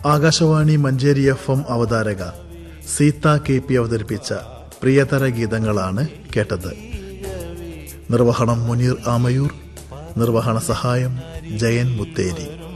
Akashvani Manjeri FM അവതാരക Sita KP അവതരിപ്പിച്ച പ്രിയതര ഗീതങ്ങളാണ് കേട്ടത്. നിർവഹണം മുനീർ ആമയൂർ, നിർവഹണ സഹായം ജയൻ മുത്തേരി.